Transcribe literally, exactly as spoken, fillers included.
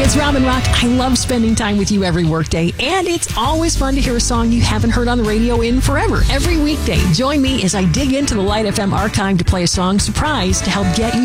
It's Robin Rock. I love spending time with you every workday, and it's always fun to hear a song you haven't heard on the radio in forever. Every weekday, join me as I dig into the Light F M archive to play a song surprise to help get you